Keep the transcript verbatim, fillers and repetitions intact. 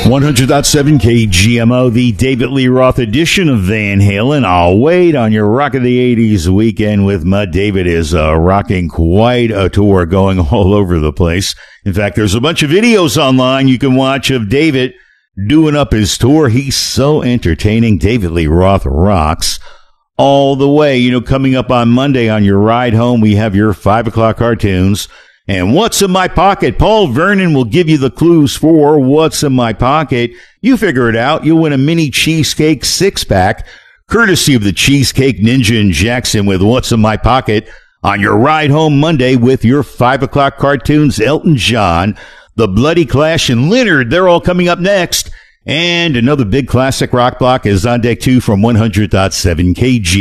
one hundred point seven K G M O, the David Lee Roth edition of Van Halen. I'll wait on your Rock of the eighties weekend with Mud. David is uh, rocking quite a tour going all over the place. In fact, there's a bunch of videos online you can watch of David doing up his tour. He's so entertaining. David Lee Roth rocks all the way. You know, coming up on Monday on your ride home, we have your five o'clock cartoons. And What's in My Pocket? Paul Vernon will give you the clues for What's in My Pocket. You figure it out. You'll win a mini cheesecake six-pack, courtesy of the Cheesecake Ninja in Jackson with What's in My Pocket on your ride home Monday with your five o'clock cartoons. Elton John, The Bloody Clash, and Leonard. They're all coming up next. And another big classic rock block is on deck two from one hundred point seven K G.